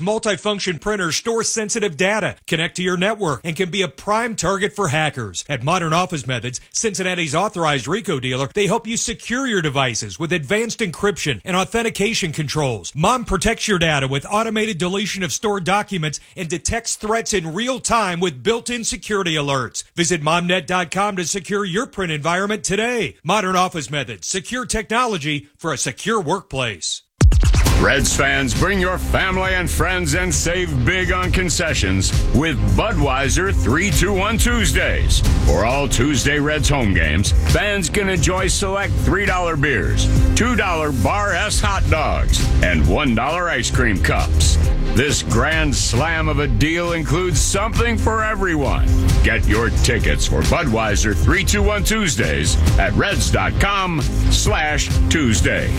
multifunction printers store sensitive data, connect to your network, and can be a prime target for hackers. At Modern Office Methods, Cincinnati's authorized RICO dealer, they help you secure your devices with advanced encryption and authentication controls. Mom protects your data with automated deletion of stored documents and detects threats in real time with built-in security alerts. Visit momnet.com to secure your print environment today. Modern Office Methods, secure technology for a secure workplace. Reds fans, bring your family and friends and save big on concessions with Budweiser 3-2-1 Tuesdays. For all Tuesday Reds home games, fans can enjoy select $3 beers, $2 Bar S hot dogs, and $1 ice cream cups. This grand slam of a deal includes something for everyone. Get your tickets for Budweiser 3-2-1 Tuesdays at Reds.com/Tuesday.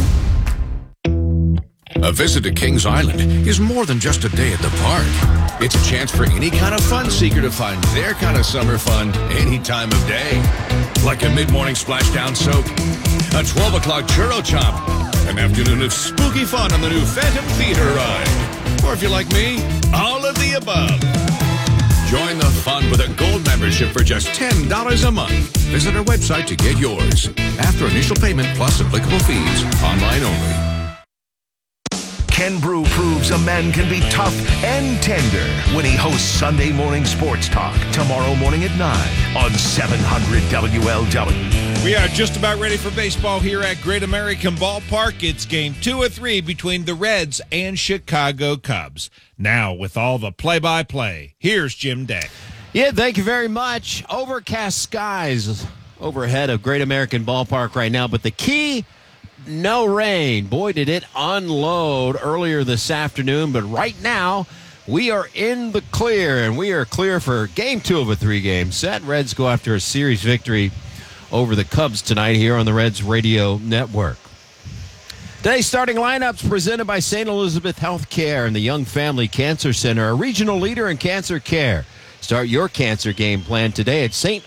A visit to Kings Island is more than just a day at the park. It's a chance for any kind of fun seeker to find their kind of summer fun any time of day. Like a mid-morning splashdown soak, a 12 o'clock churro chop, an afternoon of spooky fun on the new Phantom Theater ride. Or if you're like me, all of the above. Join the fun with a gold membership for just $10 a month. Visit our website to get yours. After initial payment plus applicable fees. Online only. Ken Brew proves a man can be tough and tender when he hosts Sunday Morning Sports Talk tomorrow morning at 9 on 700 WLW. We are just about ready for baseball here at Great American Ballpark. It's game 2 of 3 between the Reds and Chicago Cubs. Now, with all the play-by-play, here's Jim Day. Yeah, thank you very much. Overcast skies overhead of Great American Ballpark right now, but the key, no rain. Boy, did it unload earlier this afternoon, but right now we are in the clear, and we are clear for game 2 of a 3-game set. Reds go after a series victory over the Cubs tonight here on the Reds Radio Network. Today's starting lineups presented by St. Elizabeth Healthcare and the Young Family Cancer Center, a regional leader in cancer care. Start your cancer game plan today at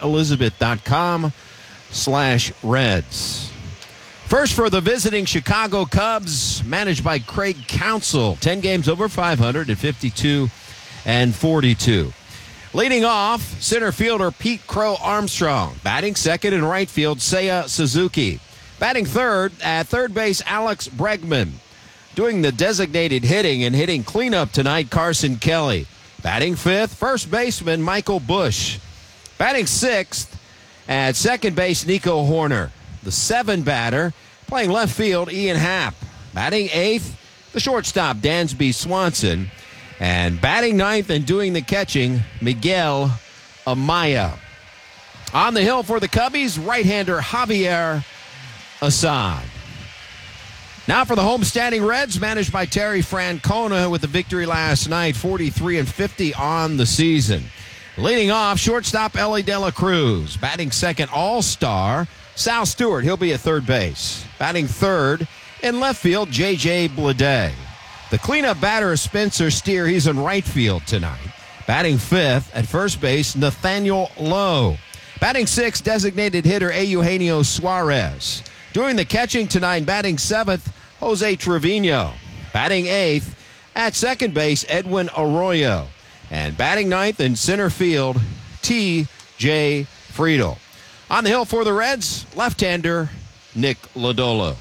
stelizabeth.com/Reds. First for the visiting Chicago Cubs, managed by Craig Counsell. 10 games over 500 at 52-42. Leading off, center fielder Pete Crow Armstrong. Batting second in right field, Seiya Suzuki. Batting third at third base, Alex Bregman. Doing the designated hitting and hitting cleanup tonight, Carson Kelly. Batting fifth, first baseman Michael Busch. Batting sixth at second base, Nico Horner. The 7 batter, playing left field, Ian Happ. Batting eighth, the shortstop, Dansby Swanson. And batting ninth and doing the catching, Miguel Amaya. On the hill for the Cubbies, right-hander Javier Assad. Now for the homestanding Reds, managed by Terry Francona with the victory last night, 43-50 on the season. Leading off, shortstop Ellie De La Cruz. Batting second, all-star Sal Stewart. He'll be at third base. Batting third in left field, J.J. Bleday. The cleanup batter is Spencer Steer. He's in right field tonight. Batting fifth at first base, Nathaniel Lowe. Batting sixth, designated hitter Eugenio Suarez. Doing the catching tonight, batting seventh, Jose Trevino. Batting eighth at second base, Edwin Arroyo. And batting ninth in center field, T.J. Friedel. On the hill for the Reds, left-hander Nick Lodolo.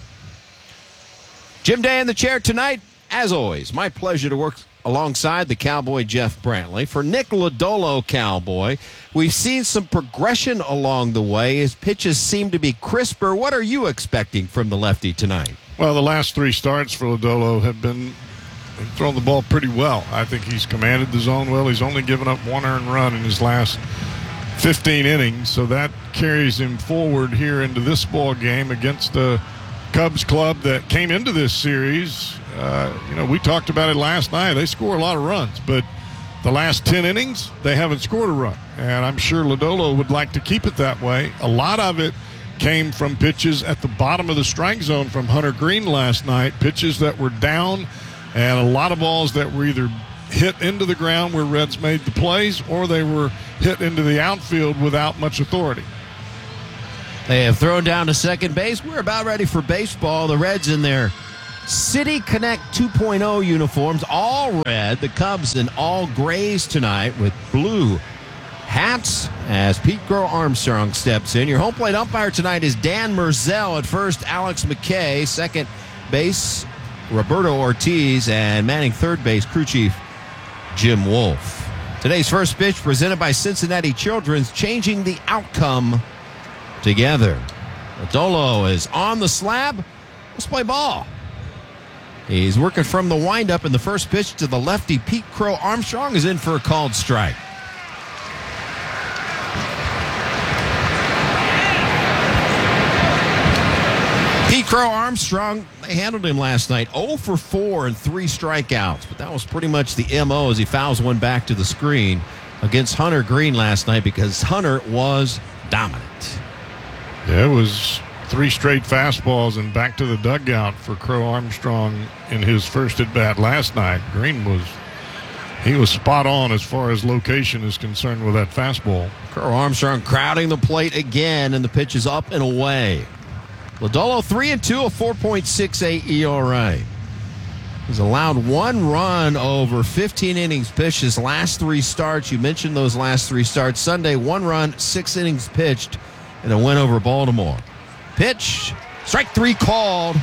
Jim Day in the chair tonight. As always, my pleasure to work alongside the Cowboy Jeff Brantley. For Nick Lodolo, Cowboy, we've seen some progression along the way. His pitches seem to be crisper. What are you expecting from the lefty tonight? Well, the last 3 starts for Lodolo have been throwing the ball pretty well. I think he's commanded the zone well. He's only given up 1 earned run in his last 15 innings, so that carries him forward here into this ball game against the Cubs club that came into this series. We talked about it last night. They score a lot of runs, but the last 10 innings, they haven't scored a run. And I'm sure Lodolo would like to keep it that way. A lot of it came from pitches at the bottom of the strike zone from Hunter Green last night, pitches that were down, and a lot of balls that were either hit into the ground where Reds made the plays, or they were hit into the outfield without much authority. They have thrown down to second base. We're about ready for baseball. The Reds in their City Connect 2.0 uniforms, all red. The Cubs in all grays tonight with blue hats as Pete Crow Armstrong steps in. Your home plate umpire tonight is Dan Merzel. At first, Alex McKay. Second base, Roberto Ortiz. And manning third base, crew chief Jim Wolf. Today's first pitch presented by Cincinnati Children's, changing the outcome together. Lodolo is on the slab. Let's play ball. He's working from the windup, and the first pitch to the lefty, Pete Crow Armstrong, is in for a called strike. Pete Crow Armstrong, they handled him last night. 0 for 4 and 3 strikeouts, but that was pretty much the MO as he fouls one back to the screen against Hunter Green last night because Hunter was dominant. Yeah, it was 3 straight fastballs and back to the dugout for Crow Armstrong in his first at-bat last night. Green was spot on as far as location is concerned with that fastball. Crow Armstrong crowding the plate again, and the pitch is up and away. Lodolo 3-2, a 4.68 ERA. He's allowed 1 run over 15 innings pitched his last 3 starts. You mentioned those last 3 starts. Sunday, 1 run, 6 innings pitched, and a win over Baltimore. Pitch, strike 3 called.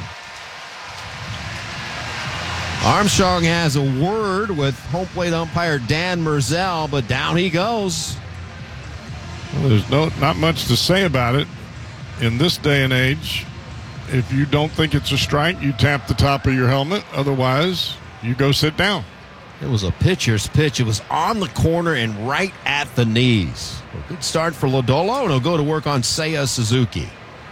Armstrong has a word with home plate umpire Dan Merzel, but down he goes. Well, there's not much to say about it. In this day and age, if you don't think it's a strike, you tap the top of your helmet. Otherwise, you go sit down. It was a pitcher's pitch. It was on the corner and right at the knees. A good start for Lodolo, and he'll go to work on Seiya Suzuki.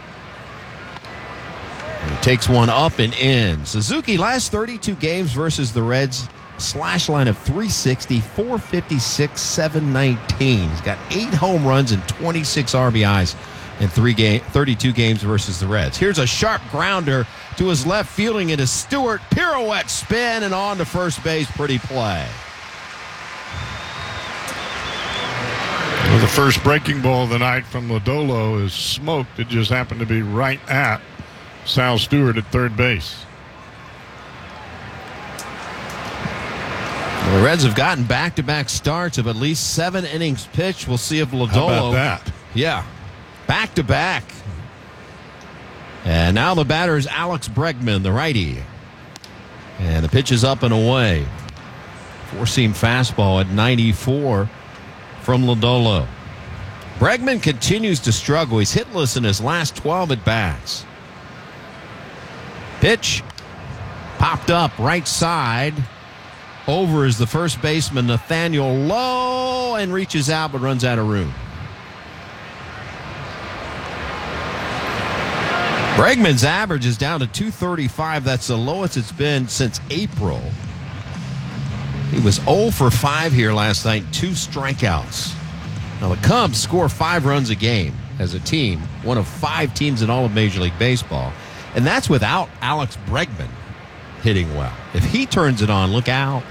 And he takes one up and in. Suzuki, last 32 games versus the Reds, slash line of 360, 456, 719. He's got 8 home runs and 26 RBIs in 32 games versus the Reds. Here's a sharp grounder to his left, fielding it is Stewart. Pirouette spin and on to first base. Pretty play. Well, the first breaking ball of the night from Lodolo is smoked. It just happened to be right at Sal Stewart at third base. Well, the Reds have gotten back-to-back starts of at least 7 innings pitched. We'll see if Lodolo... How about that? Yeah. Back-to-back. And now the batter is Alex Bregman, the righty. And the pitch is up and away. 4-seam fastball at 94 from Lodolo. Bregman continues to struggle. He's hitless in his last 12 at-bats. Pitch popped up right side. Over is the first baseman, Nathaniel Lowe, and reaches out but runs out of room. Bregman's average is down to 235. That's the lowest it's been since April. He was 0 for 5 here last night, 2 strikeouts. Now the Cubs score 5 runs a game as a team, one of 5 teams in all of Major League Baseball. And that's without Alex Bregman hitting well. If he turns it on, look out.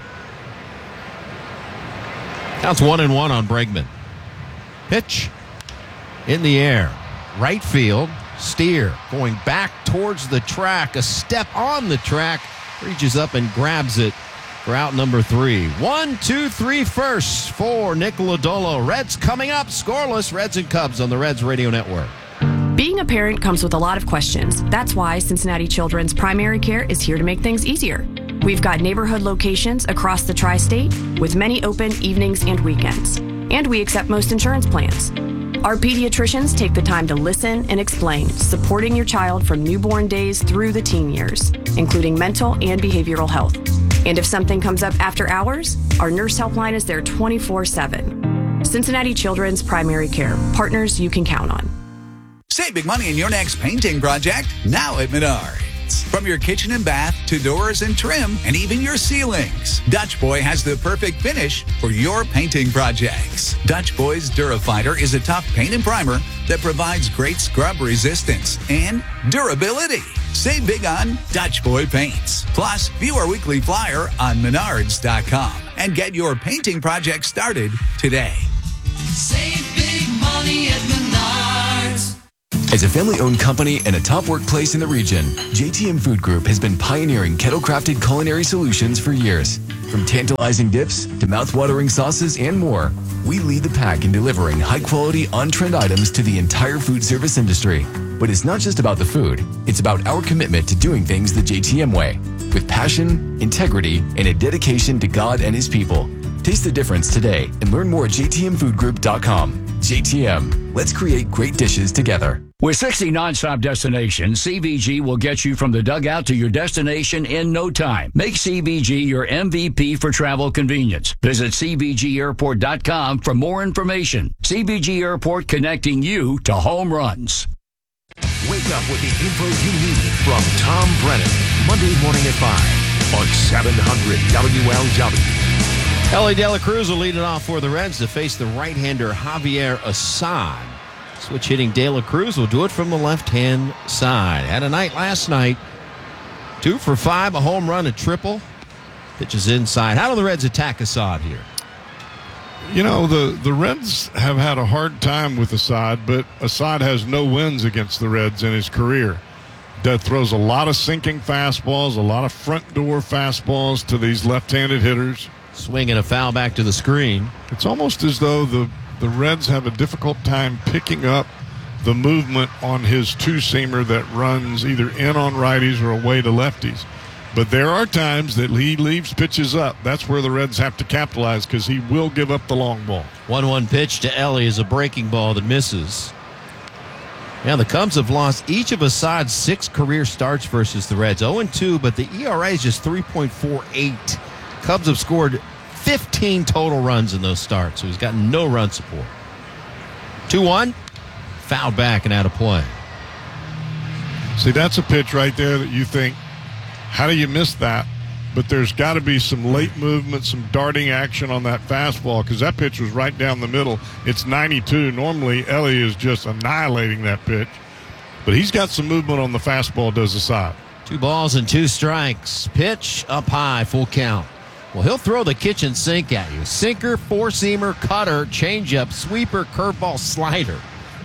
Counts 1-1 on Bregman. Pitch in the air. Right field. Steer going back towards the track. A step on the track. Reaches up and grabs it for out number 3. 1-2-3 first for Nick Lodolo. Reds coming up. Scoreless. Reds and Cubs on the Reds Radio Network. Being a parent comes with a lot of questions. That's why Cincinnati Children's Primary Care is here to make things easier. We've got neighborhood locations across the tri-state with many open evenings and weekends. And we accept most insurance plans. Our pediatricians take the time to listen and explain, supporting your child from newborn days through the teen years, including mental and behavioral health. And if something comes up after hours, our nurse helpline is there 24/7. Cincinnati Children's Primary Care, partners you can count on. Save big money in your next painting project now at Menards. From your kitchen and bath to doors and trim and even your ceilings, Dutch Boy has the perfect finish for your painting projects. Dutch Boy's Durafighter is a tough paint and primer that provides great scrub resistance and durability. Save big on Dutch Boy paints. Plus, view our weekly flyer on Menards.com and get your painting project started today. Save big money at Menards. As a family-owned company and a top workplace in the region, JTM Food Group has been pioneering kettle-crafted culinary solutions for years. From tantalizing dips to mouth-watering sauces and more, we lead the pack in delivering high-quality, on-trend items to the entire food service industry. But it's not just about the food. It's about our commitment to doing things the JTM way, with passion, integrity, and a dedication to God and His people. Taste the difference today and learn more at jtmfoodgroup.com. JTM, let's create great dishes together. With 60 nonstop destinations, CVG will get you from the dugout to your destination in no time. Make CVG your MVP for travel convenience. Visit CVGAirport.com for more information. CVG Airport, connecting you to home runs. Wake up with the info you need from Tom Brennan. Monday morning at 5 on 700 WLW. Ellie De La Cruz will lead it off for the Reds to face the right-hander Javier Assad. Switch hitting De La Cruz will do it from the left-hand side. Had a night last night. 2 for 5, a home run, a triple. Pitches inside. How do the Reds attack Assad here? You know, the Reds have had a hard time with Assad, but Assad has no wins against the Reds in his career. That throws a lot of sinking fastballs, a lot of front door fastballs to these left-handed hitters. Swinging a foul back to the screen. It's almost as though the Reds have a difficult time picking up the movement on his two-seamer that runs either in on righties or away to lefties. But there are times that he leaves pitches up. That's where the Reds have to capitalize because he will give up the long ball. 1-1 pitch to Ellie is a breaking ball that misses. Now the Cubs have lost each of Assad's 6 career starts versus the Reds. 0-2, but the ERA is just 3.48. Cubs have scored 15 total runs in those starts, so he's gotten no run support. 2-1, fouled back and out of play. See, that's a pitch right there that you think, how do you miss that? But there's got to be some late movement, some darting action on that fastball because that pitch was right down the middle. It's 92. Normally, Ellie is just annihilating that pitch. But he's got some movement on the fastball, does Assad. 2 balls and 2 strikes. Pitch up high, full count. Well, he'll throw the kitchen sink at you. Sinker, four-seamer, cutter, changeup, sweeper, curveball, slider.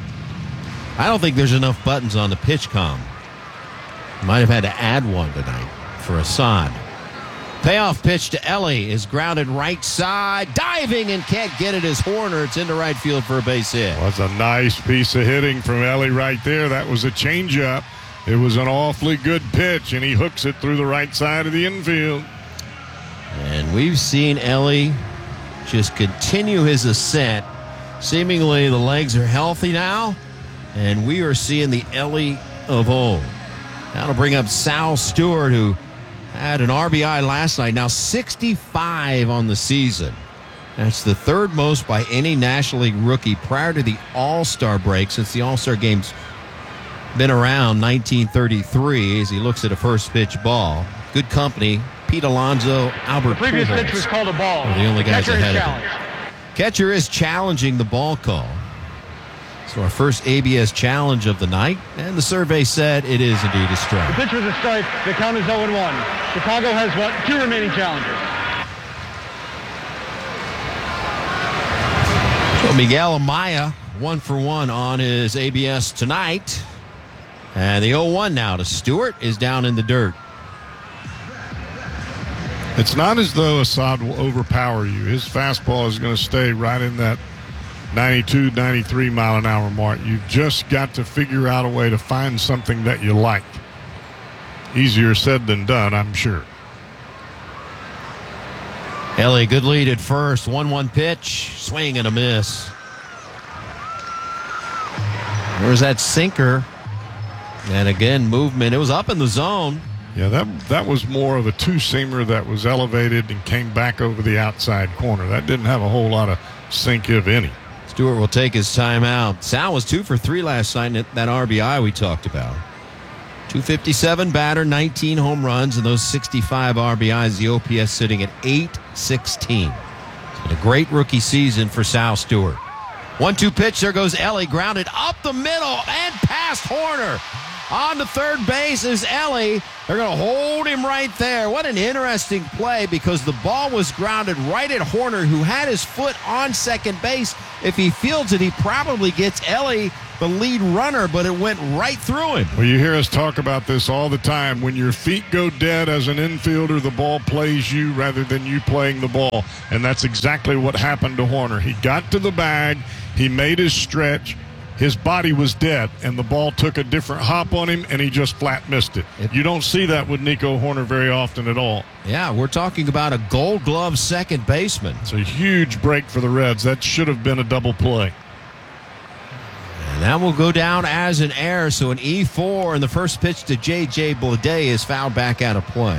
I don't think there's enough buttons on the pitch comm. Might have had to add one tonight for Assad. Payoff pitch to Ellie is grounded right side. Diving and can't get it as Horner. It's into right field for a base hit. Well, that's a nice piece of hitting from Ellie right there. That was a changeup. It was an awfully good pitch, and he hooks it through the right side of the infield. And we've seen Ellie just continue his ascent. Seemingly the legs are healthy now, and we are seeing the Ellie of old. That'll bring up Sal Stewart, who had an RBI last night, now 65 on the season. That's the 3rd most by any National League rookie prior to the All-Star break, since the All-Star game's been around 1933, as he looks at a first pitch ball. Good company. Pete Alonso, Albert The previous Pujols pitch was called a ball. are the only guys Catcher ahead is of him. Catcher is challenging the ball call. So our first ABS challenge of the night, and the survey said it is indeed a strike. The pitch was a strike. The count is 0-1. Chicago has 2 remaining challenges. So Miguel Amaya, 1 for 1 on his ABS tonight. And the 0-1 now to Stewart is down in the dirt. It's not as though Assad will overpower you. His fastball is going to stay right in that 92, 93 mile an hour mark. You've just got to figure out a way to find something that you like. Easier said than done, I'm sure. Ellie, good lead at first. 1-1 pitch. Swing and a miss. There's that sinker. And again, movement. It was up in the zone. Yeah, that was more of a two-seamer that was elevated and came back over the outside corner. That didn't have a whole lot of sink, if any. Stewart will take his time out. Sal was 2 for 3 last night at that RBI we talked about. 257 batter, 19 home runs, and those 65 RBIs. The OPS sitting at 816. It's been a great rookie season for Sal Stewart. 1-2 pitch. There goes Ellie, grounded up the middle and past Horner. On to third base is Ellie. They're going to hold him right there. What an interesting play, because the ball was grounded right at Horner, who had his foot on second base. If he fields it, he probably gets Ellie, the lead runner, but it went right through him. Well, you hear us talk about this all the time. When your feet go dead as an infielder, the ball plays you rather than you playing the ball. And that's exactly what happened to Hoerner. He got to the bag. He made his stretch. His body was dead, and the ball took a different hop on him, and he just flat missed it. You don't see that with Nico Hoerner very often at all. Yeah, we're talking about a Gold Glove second baseman. It's a huge break for the Reds. That should have been a double play. And that will go down as an error, so an E4, and the first pitch to J.J. Bleday is fouled back out of play.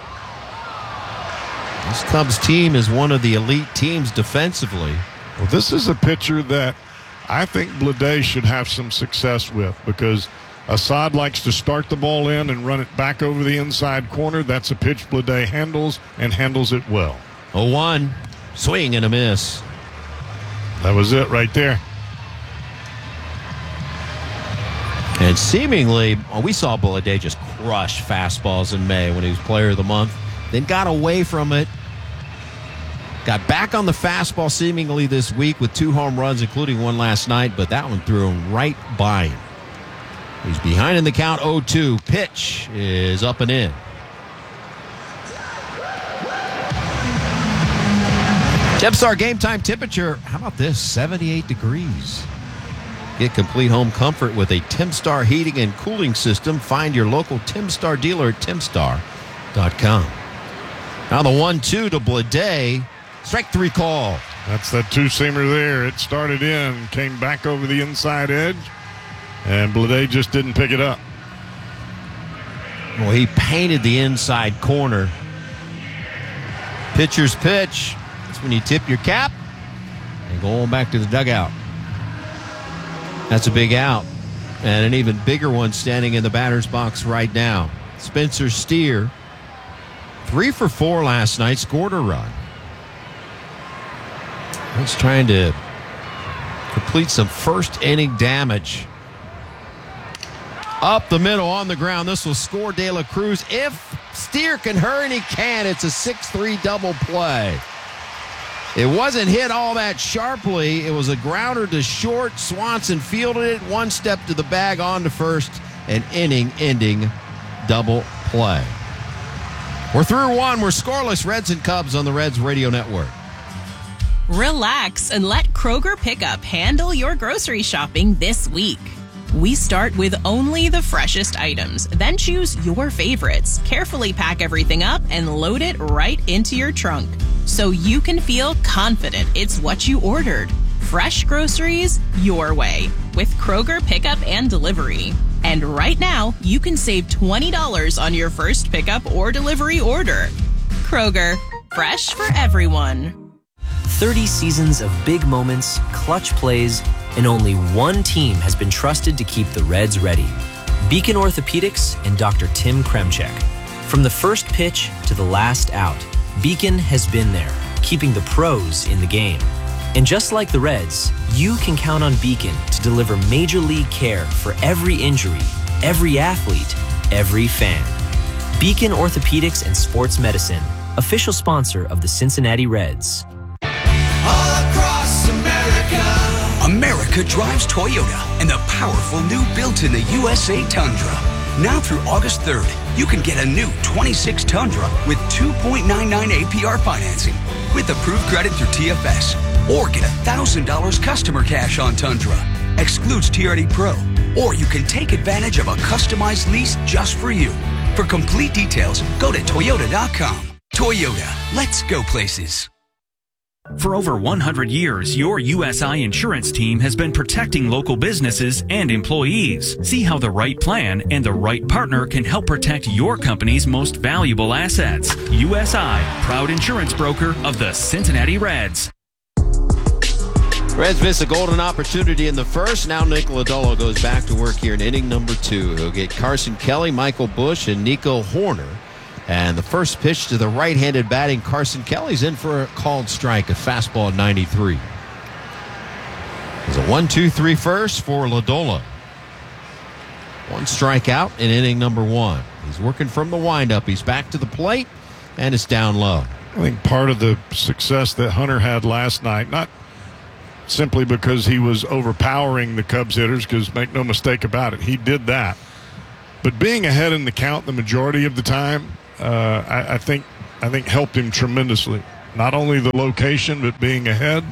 This Cubs team is one of the elite teams defensively. Well, this is a pitcher that I think Bleday should have some success with, because Assad likes to start the ball in and run it back over the inside corner. That's a pitch Bleday handles, and handles it well. 0-1, swing and a miss. That was it right there. And seemingly, we saw Bleday just crush fastballs in May when he was Player of the Month. Then got away from it. Got back on the fastball seemingly this week with 2 home runs, including one last night, but that one threw him right by him. He's behind in the count, 0-2. Pitch is up and in. Tempstar game time temperature, how about this? 78 degrees. Get complete home comfort with a Tempstar heating and cooling system. Find your local Tempstar dealer at tempstar.com. Now the 1-2 to Bleday. Strike 3 call. That's that two-seamer there. It started in, came back over the inside edge, and Bleday just didn't pick it up. Well, he painted the inside corner. Pitcher's pitch. That's when you tip your cap and go on back to the dugout. That's a big out. And an even bigger one standing in the batter's box right now. Spencer Steer, 3 for 4 last night, scored a run. He's trying to complete some first inning damage. Up the middle on the ground. This will score De La Cruz. If Steer can hurry, and he can, it's a 6-3 double play. It wasn't hit all that sharply. It was a grounder to short. Swanson fielded it, one step to the bag, on to first, an inning-ending double play. We're through 1. We're scoreless. Reds and Cubs on the Reds Radio Network. Relax and let Kroger Pickup handle your grocery shopping this week. We start with only the freshest items, then choose your favorites, carefully pack everything up, and load it right into your trunk, so you can feel confident it's what you ordered. Fresh groceries your way with Kroger Pickup and Delivery. And right now, you can save $20 on your first pickup or delivery order. Kroger, fresh for everyone. 30 seasons of big moments, clutch plays, and only one team has been trusted to keep the Reds ready. Beacon Orthopedics and Dr. Tim Kremchek. From the first pitch to the last out, Beacon has been there, keeping the pros in the game. And just like the Reds, you can count on Beacon to deliver major league care for every injury, every athlete, every fan. Beacon Orthopedics and Sports Medicine, official sponsor of the Cincinnati Reds. All across America. America drives Toyota and the powerful new built-in the USA Tundra. Now through August 3rd, you can get a new 26 Tundra with 2.99 APR financing with approved credit through TFS. Or get $1,000 customer cash on Tundra. Excludes TRD Pro. Or you can take advantage of a customized lease just for you. For complete details, go to Toyota.com. Toyota, let's go places. For over 100 years, your USI insurance team has been protecting local businesses and employees. See how the right plan and the right partner can help protect your company's most valuable assets. USI, proud insurance broker of the Cincinnati Reds. Reds miss a golden opportunity in the first. Now Nick Lodolo goes back to work here in inning number 2. He'll get Carson Kelly, Michael Busch, and Nico Hoerner. And the first pitch to the right-handed batting Carson Kelly's in for a called strike, a fastball at 93. It's a 1-2-3 first for Lodolo. 1 strikeout in inning number 1. He's working from the windup. He's back to the plate, and it's down low. I think part of the success that Hunter had last night, not simply because he was overpowering the Cubs hitters, because make no mistake about it, he did that. But being ahead in the count the majority of the time, I think helped him tremendously. Not only the location, but being ahead.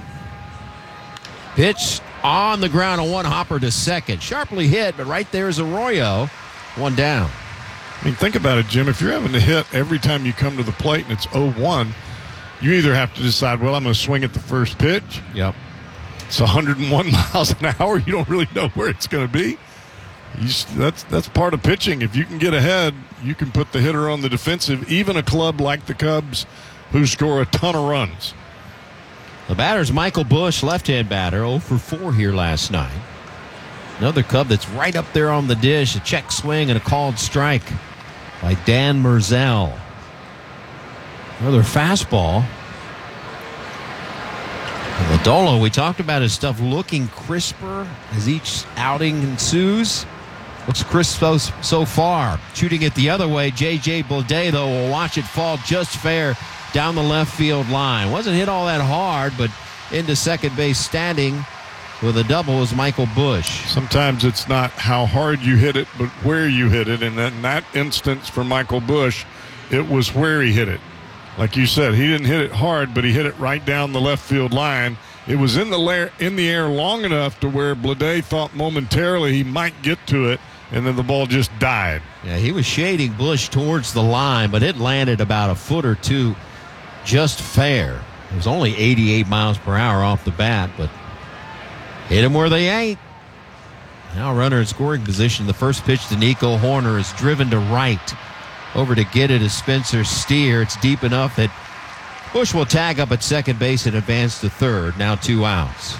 Pitch on the ground, a one-hopper to second. Sharply hit, but right there is Arroyo. One down. I mean, think about it, Jim. If you're having to hit every time you come to the plate and it's 0-1, you either have to decide, well, I'm going to swing at the first pitch. Yep. It's 101 miles an hour. You don't really know where it's going to be. That's part of pitching. If you can get ahead, you can put the hitter on the defensive, even a club like the Cubs who score a ton of runs. The batter's Michael Busch, left-hand batter, 0 for 4 here last night. Another Cub that's right up there on the dish, a check swing and a called strike by Dan Merzel. Another fastball. And Lodolo, we talked about his stuff looking crisper as each outing ensues. Looks crisp so far. Shooting it the other way, J.J. Bleday, though, will watch it fall just fair down the left field line. Wasn't hit all that hard, but into second base standing with a double was Michael Busch. Sometimes it's not how hard you hit it, but where you hit it. And in that instance for Michael Busch, it was where he hit it. Like you said, he didn't hit it hard, but he hit it right down the left field line. It was in the air long enough to where Bleday thought momentarily he might get to it, and then the ball just died. Yeah, he was shading Busch towards the line, but it landed about a foot or two just fair. It was only 88 miles per hour off the bat, but hit him where they ain't. Now runner in scoring position. The first pitch to Nico Hoerner is driven to right. Over to get it is Spencer Steer. It's deep enough that Busch will tag up at second base and advance to third. Now 2 outs.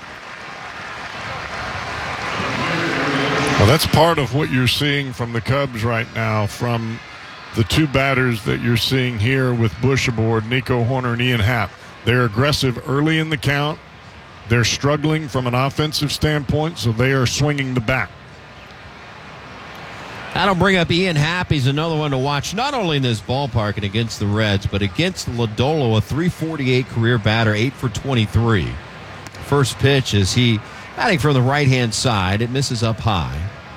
Well, that's part of what you're seeing from the Cubs right now, from the two batters that you're seeing here with Busch aboard, Nico Hoerner and Ian Happ. They're aggressive early in the count. They're struggling from an offensive standpoint, so they are swinging the bat. That'll bring up Ian Happ. He's another one to watch, not only in this ballpark and against the Reds, but against Lodolo, a .348 career batter, 8 for 23. First pitch is he batting from the right-hand side. It misses up high.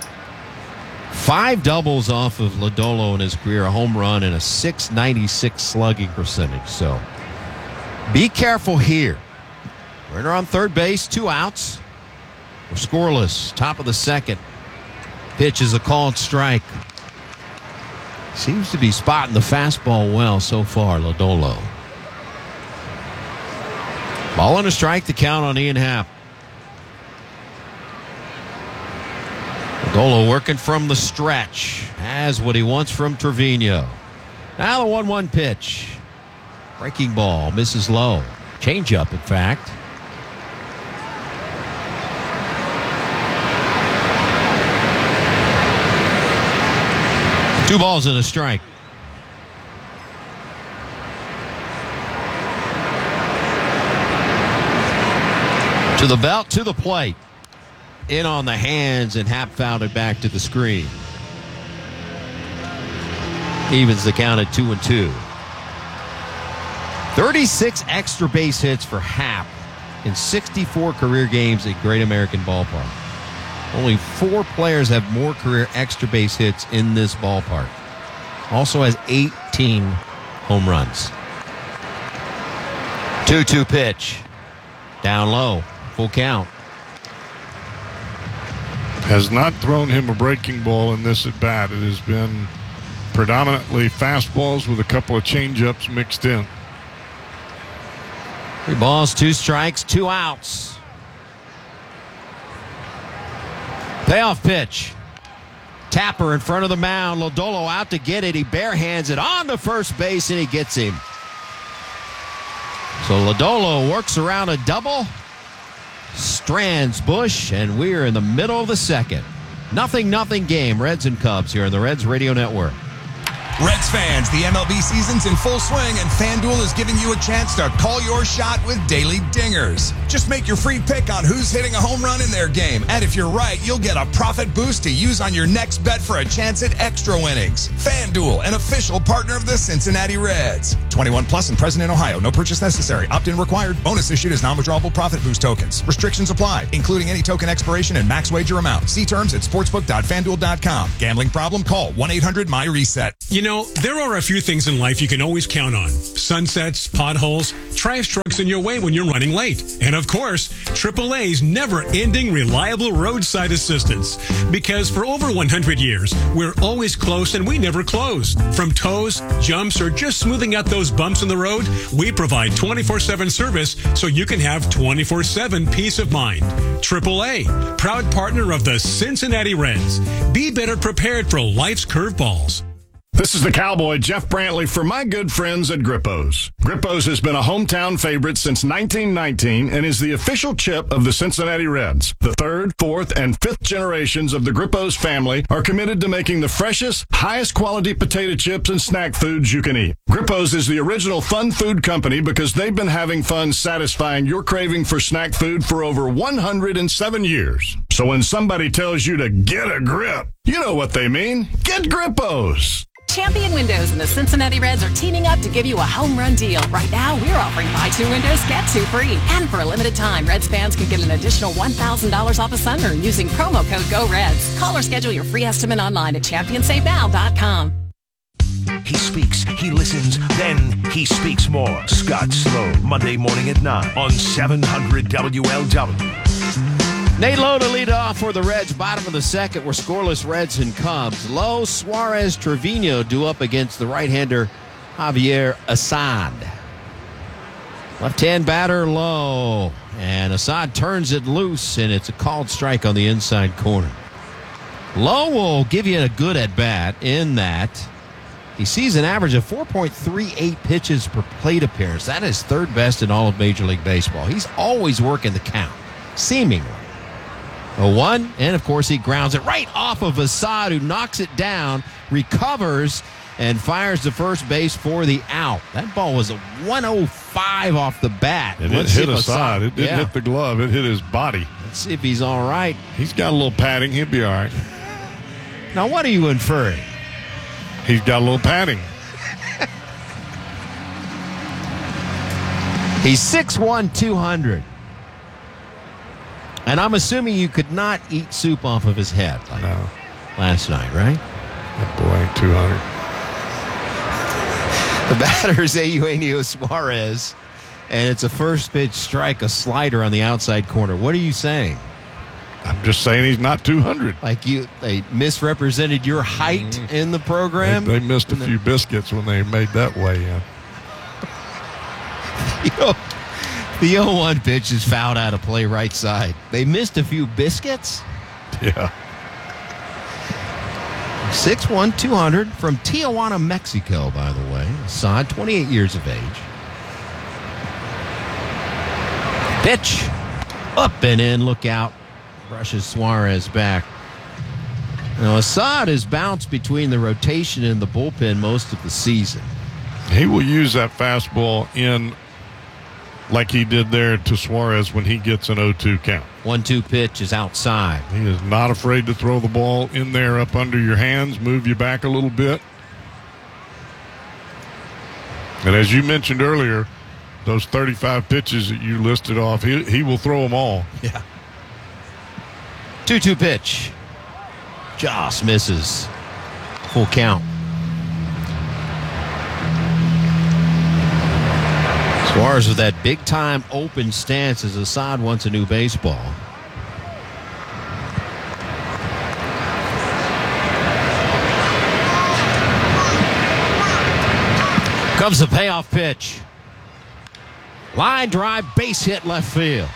5 doubles off of Lodolo in his career, a home run and a .696 slugging percentage. So be careful here. Runner on third base, 2 outs. We're scoreless, top of the second. Pitch is a called strike. Seems to be spotting the fastball well so far, Lodolo. Ball and a strike, the count on Ian Happ. Lodolo working from the stretch, has what he wants from Trevino. Now the 1-1 pitch. Breaking ball, misses low. Changeup, in fact. 2 balls and a strike. To the belt, to the plate. In on the hands, and Happ fouled it back to the screen. Evens the count at 2-2. 36 extra base hits for Happ in 64 career games at Great American Ballpark. Only 4 players have more career extra base hits in this ballpark. Also has 18 home runs. 2-2 pitch. Down low. Full count. Has not thrown him a breaking ball in this at bat. It has been predominantly fastballs with a couple of changeups mixed in. 3 balls, 2 strikes, 2 outs. Payoff pitch. Tapper in front of the mound. Lodolo out to get it. He barehands it on to first base, and he gets him. So Lodolo works around a double, strands Busch, and we're in the middle of the second. 0-0 game, Reds and Cubs here on the Reds Radio Network. Reds fans, the MLB season's in full swing, and FanDuel is giving you a chance to call your shot with daily dingers. Just make your free pick on who's hitting a home run in their game, and if you're right, you'll get a profit boost to use on your next bet for a chance at extra winnings. FanDuel, an official partner of the Cincinnati Reds. 21 plus and present in Ohio. No purchase necessary. Opt-in required. Bonus issued as non-withdrawable profit boost tokens. Restrictions apply, including any token expiration and max wager amount. See terms at sportsbook.fanduel.com. Gambling problem? Call 1-800-MY-RESET. You know, there are a few things in life you can always count on. Sunsets, potholes, trash trucks in your way when you're running late. And of course, AAA's never-ending reliable roadside assistance. Because for over 100 years, we're always close and we never close. From tows, jumps, or just smoothing out those bumps in the road, we provide 24/7 service so you can have 24/7 peace of mind. AAA, proud partner of the Cincinnati Reds. Be better prepared for life's curveballs. This is the Cowboy, Jeff Brantley, for my good friends at Grippo's. Grippo's has been a hometown favorite since 1919 and is the official chip of the Cincinnati Reds. The third, fourth, and fifth generations of the Grippo's family are committed to making the freshest, highest quality potato chips and snack foods you can eat. Grippo's is the original fun food company because they've been having fun satisfying your craving for snack food for over 107 years. So when somebody tells you to get a grip, you know what they mean. Get Grippo's. Champion Windows and the Cincinnati Reds are teaming up to give you a home run deal. Right now, we're offering buy 2 windows, get 2 free. And for a limited time, Reds fans can get an additional $1,000 off a sunroom using promo code GOREDS. Call or schedule your free estimate online at championsavenow.com. He speaks, he listens, then he speaks more. Scott Sloan, Monday morning at 9 on 700 WLW. Nate Lowe to lead off for the Reds. Bottom of the second, we're scoreless Reds and Cubs. Lowe, Suarez, Trevino due up against the right-hander Javier Assad. Left-hand batter, Lowe. And Assad turns it loose, and it's a called strike on the inside corner. Lowe will give you a good at-bat in that he sees an average of 4.38 pitches per plate appearance. That is third best in all of Major League Baseball. He's always working the count, seemingly. 0-1, and of course he grounds it right off of Assad, who knocks it down, recovers, and fires to first base for the out. That ball was a 105 off the bat. It hit Assad. It didn't hit the glove. It hit his body. Let's see if he's all right. He's got a little padding. He'll be all right. Now, what are you inferring? He's got a little padding. He's 6'1", 200. And I'm assuming you could not eat soup off of his head like last night, right? That boy ain't 200. The batter is Eugenio Suarez, and it's a first pitch strike, a slider on the outside corner. What are you saying? I'm just saying he's not 200. Like they misrepresented your height in the program? They missed a few biscuits when they made that weigh in. The 0-1 pitch is fouled out of play right side. They missed a few biscuits? Yeah. 6'1", 200 from Tijuana, Mexico, by the way. Assad, 28 years of age. Pitch. Up and in. Look out. Brushes Suarez back. Now, Assad has bounced between the rotation and the bullpen most of the season. He will use that fastball in like he did there to Suarez when he gets an 0-2 count. 1-2 pitch is outside. He is not afraid to throw the ball in there up under your hands, move you back a little bit. And as you mentioned earlier, those 35 pitches that you listed off, he will throw them all. Yeah. 2-2 pitch. Joss misses. Full count. Suarez with that big-time open stance as Assad wants a new baseball. Comes the payoff pitch. Line drive, base hit left field.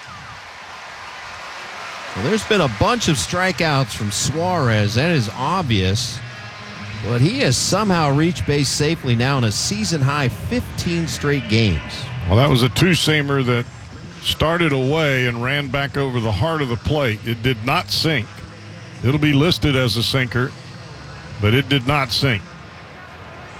Well, there's been a bunch of strikeouts from Suarez. That is obvious. But he has somehow reached base safely now in a season-high 15 straight games. Well, that was a two-seamer that started away and ran back over the heart of the plate. It did not sink. It'll be listed as a sinker, but it did not sink.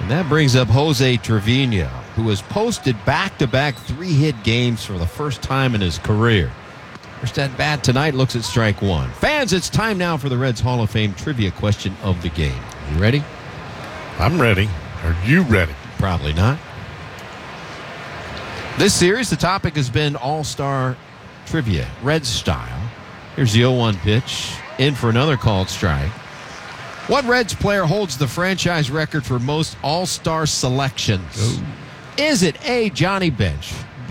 And that brings up Jose Trevino, who has posted back-to-back 3-hit games for the first time in his career. First at bat tonight, looks at strike one. Fans, it's time now for the Reds Hall of Fame trivia question of the game. You ready? I'm ready. Are you ready? Probably not. This series, the topic has been All-Star Trivia, Reds style. Here's the 0-1 pitch, in for another called strike. What Reds player holds the franchise record for most All-Star selections? Is it A, Johnny Bench,